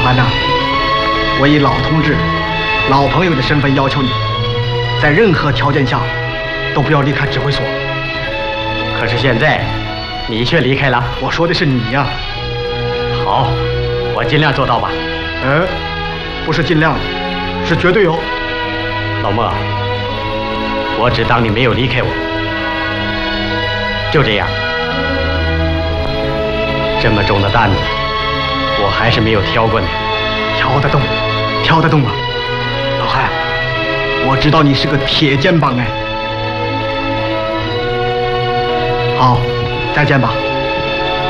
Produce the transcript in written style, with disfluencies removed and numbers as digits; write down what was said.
涵呐，我以老同志、老朋友的身份要求你，在任何条件下都不要离开指挥所。 可是现在，你却离开了。 我说的是你呀。 好，我尽量做到吧。 不是尽量，是绝对哦。 老莫，我只当你没有离开我。就这样，这么重的担子，我还是没有挑过呢。 挑得动，挑得动啊！老汉，我知道你是个铁肩膀哎。好，再见吧。